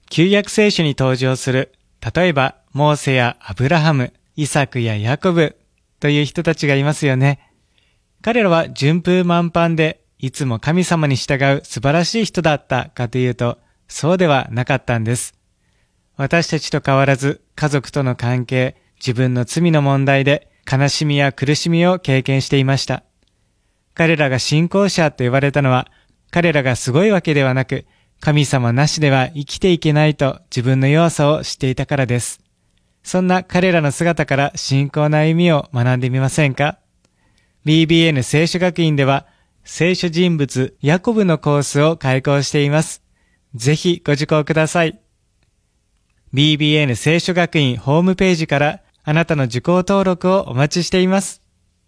旧約聖書に登場する、例えばモーセやアブラハム、イサクやヤコブという人たちがいますよね。彼らは順風満帆でいつも神様に従う素晴らしい人だったかというと、そうではなかったんです。私たちと変わらず家族との関係、自分の罪の問題で悲しみや苦しみを経験していました。彼らが信仰者と言われたのは、彼らがすごいわけではなく、神様なしでは生きていけないと自分の弱さを知っていたからです。そんな彼らの姿から信仰の歩みを学んでみませんか？ BBN 聖書学院では聖書人物ヤコブのコースを開講しています。ぜひご受講ください。BBN 聖書学院ホームページからあなたの受講登録をお待ちしています。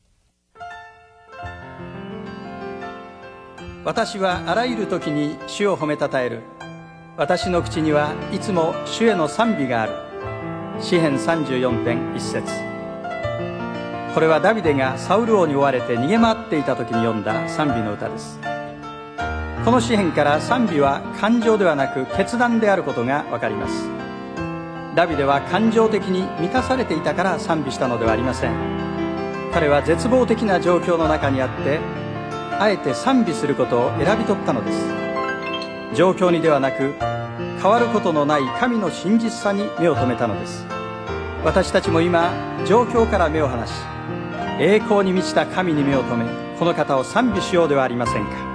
私はあらゆる時に主を褒めたたえる。私の口にはいつも主への賛美がある。詩編34編1節。これはダビデがサウル王に追われて逃げ回っていた時に読んだ賛美の歌です。この詩編から賛美は感情ではなく決断であることがわかります。ダビデは感情的に満たされていたから賛美したのではありません。彼は絶望的な状況の中にあってあえて賛美することを選び取ったのです。状況にではなく変わることのない神の真実さに目を留めたのです。私たちも今状況から目を離し栄光に満ちた神に目を留め、この方を賛美しようではありませんか。